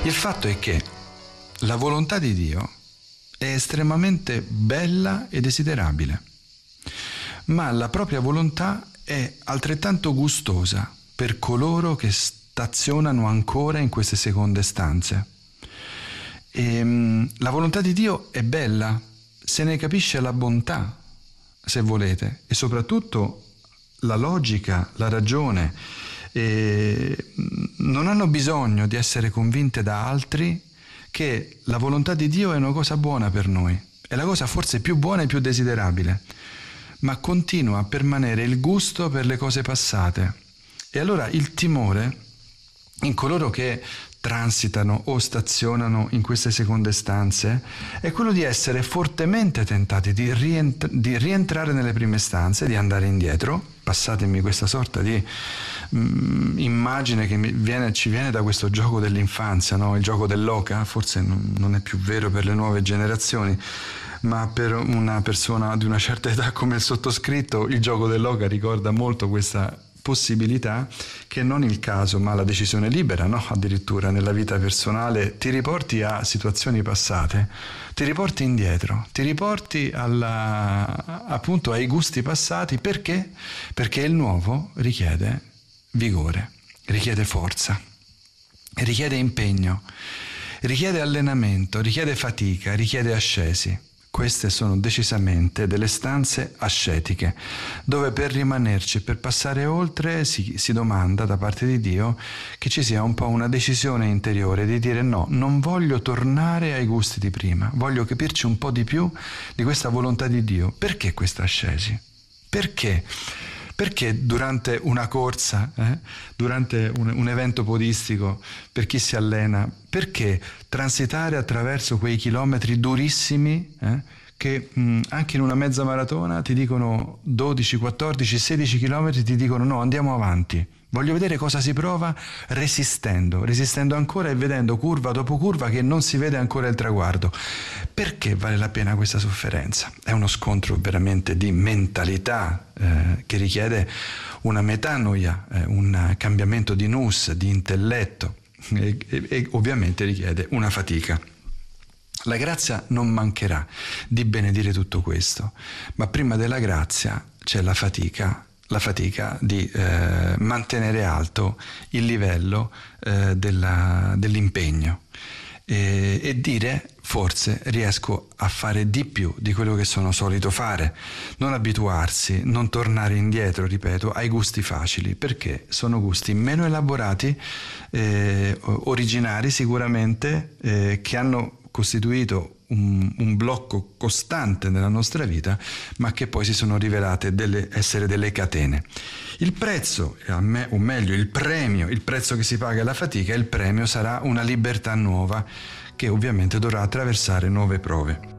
Il fatto è che la volontà di Dio è estremamente bella e desiderabile, ma la propria volontà è altrettanto gustosa per coloro che stazionano ancora in queste seconde stanze. La volontà di Dio è bella, se ne capisce la bontà, se volete, e soprattutto la logica, la ragione. Non hanno bisogno di essere convinte da altri che la volontà di Dio è una cosa buona per noi, è la cosa forse più buona e più desiderabile, ma continua a permanere il gusto per le cose passate. E allora il timore in coloro che transitano o stazionano in queste seconde stanze è quello di essere fortemente tentati di rientrare nelle prime stanze, di andare indietro. Passatemi questa sorta di immagine che ci viene da questo gioco dell'infanzia, no? Il gioco dell'oca, forse non è più vero per le nuove generazioni, ma per una persona di una certa età come il sottoscritto il gioco dell'oca ricorda molto questa possibilità che non il caso ma la decisione libera, no? Addirittura nella vita personale ti riporti a situazioni passate, ti riporti indietro, ti riporti appunto ai gusti passati. Perché? Perché il nuovo richiede vigore, richiede forza, richiede impegno, richiede allenamento, richiede fatica, richiede ascesi. Queste sono decisamente delle stanze ascetiche, dove per rimanerci, per passare oltre, si domanda da parte di Dio che ci sia un po' una decisione interiore di dire no, non voglio tornare ai gusti di prima, voglio capirci un po' di più di questa volontà di Dio. Perché questa ascesi? Perché? Perché durante una corsa, durante un evento podistico, per chi si allena, perché transitare attraverso quei chilometri durissimi che anche in una mezza maratona ti dicono 12, 14, 16 chilometri, ti dicono no, andiamo avanti. Voglio vedere cosa si prova resistendo ancora e vedendo curva dopo curva che non si vede ancora il traguardo. Perché vale la pena questa sofferenza? È uno scontro veramente di mentalità che richiede una metanoia, un cambiamento di nous, di intelletto e ovviamente richiede una fatica. La grazia non mancherà di benedire tutto questo, ma prima della grazia c'è la fatica di mantenere alto il livello dell'impegno e dire forse riesco a fare di più di quello che sono solito fare, non abituarsi, non tornare indietro, ripeto, ai gusti facili, perché sono gusti meno elaborati, originari sicuramente, che hanno costituito un blocco costante nella nostra vita, ma che poi si sono rivelate essere delle catene. Il prezzo, o meglio il premio, il prezzo che si paga alla fatica, il premio sarà una libertà nuova che ovviamente dovrà attraversare nuove prove.